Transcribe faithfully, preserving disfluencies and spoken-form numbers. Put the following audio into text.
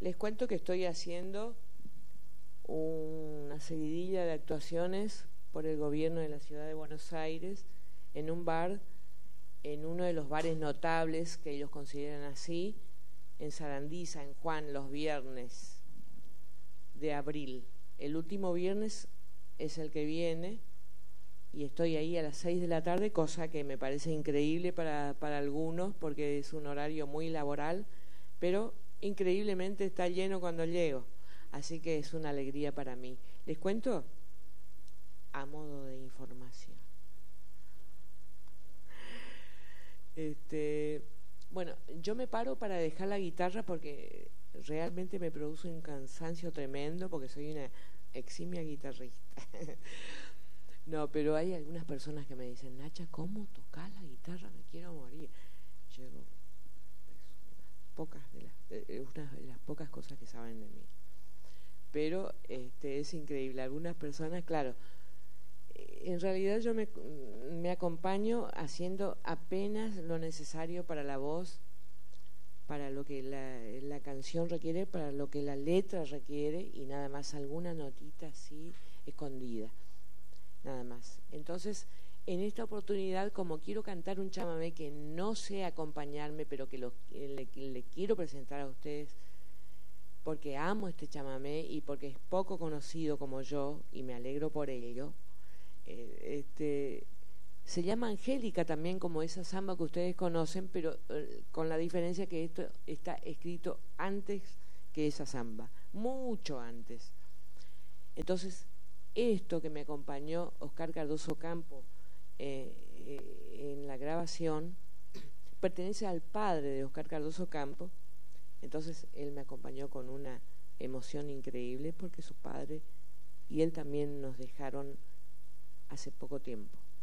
Les cuento que estoy haciendo una seguidilla de actuaciones por el gobierno de la ciudad de Buenos Aires en un bar, en uno de los bares notables que ellos consideran así, en Sarandí, San Juan, los viernes de abril. El último viernes es el que viene y estoy ahí a las seis de la tarde, cosa que me parece increíble para, para algunos porque es un horario muy laboral, pero increíblemente está lleno cuando llego, así que es una alegría para mí. Les cuento a modo de información. Este, bueno, yo me paro para dejar la guitarra porque realmente me produce un cansancio tremendo porque soy una eximia guitarrista. No, pero hay algunas personas que me dicen, Nacha, ¿cómo tocás la guitarra? Me quiero morir. Yo digo, es unas pocas de las, eh, una de las pocas cosas que saben de mí. Pero este, es increíble. Algunas personas, claro, en realidad yo me, me acompaño haciendo apenas lo necesario para la voz, para lo que la, la canción requiere, para lo que la letra requiere y nada más, alguna notita así escondida, nada más. Entonces, en esta oportunidad, como quiero cantar un chamamé que no sé acompañarme, pero que lo, le, le quiero presentar a ustedes, porque amo este chamamé y porque es poco conocido como yo y me alegro por ello. Eh, este, se llama Angélica también, como esa samba que ustedes conocen, pero eh, con la diferencia que esto está escrito antes que esa samba, mucho antes. Entonces, esto que me acompañó Oscar Cardoso Campo eh, eh, en la grabación pertenece al padre de Oscar Cardoso Campo. Entonces él me acompañó con una emoción increíble porque su padre y él también nos dejaron hace poco tiempo.